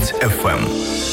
Перець ФМ.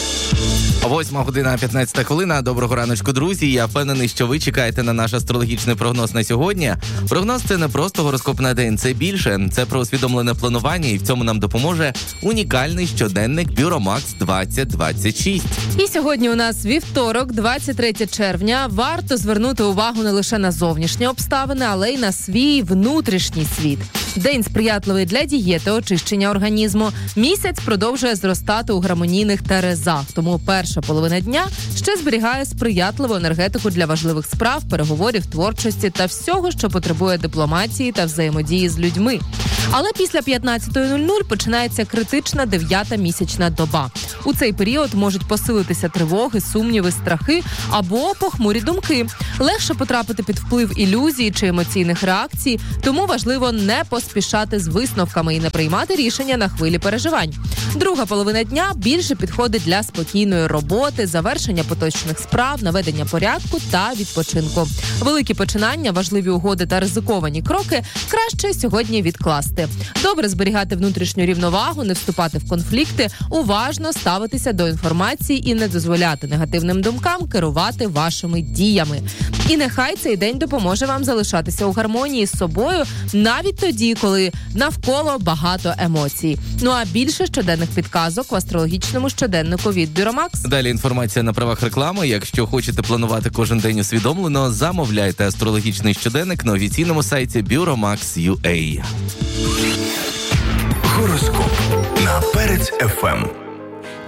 8:15. Доброго раночку, друзі. Я впевнений, що ви чекаєте на наш астрологічний прогноз на сьогодні. Прогноз – це не просто гороскоп на день, це більше. Це про усвідомлене планування, і в цьому нам допоможе унікальний щоденник Бюромакс 2026. І сьогодні у нас вівторок, 23 червня. Варто звернути увагу не лише на зовнішні обставини, але й на свій внутрішній світ. День сприятливий для дієти, очищення організму. Місяць продовжує зростати у гармонійних терезах, тому перша половина дня ще зберігає сприятливу енергетику для важливих справ, переговорів, творчості та всього, що потребує дипломатії та взаємодії з людьми. Але після 15:00 починається критична 9-та місячна доба. У цей період можуть посилитися тривоги, сумніви, страхи або похмурі думки. Легше потрапити під вплив ілюзій чи емоційних реакцій, тому важливо не поспішати з висновками і не приймати рішення на хвилі переживань. Друга половина дня більше підходить для спокійної роботи, завершення поточних справ, наведення порядку та відпочинку. Великі починання, важливі угоди та ризиковані кроки краще сьогодні відкласти. Добре зберігати внутрішню рівновагу, не вступати в конфлікти, уважно ставитися до інформації і не дозволяти негативним думкам керувати вашими діями. І нехай цей день допоможе вам залишатися у гармонії з собою навіть тоді, коли навколо багато емоцій. Ну а більше щоденних підказок в астрологічному щоденнику від Бюромакс. Далі інформація на правах реклами. Якщо хочете планувати кожен день усвідомлено, замовляйте астрологічний щоденник на офіційному сайті Bюромакс.ua. Гороскоп на Перець ФМ.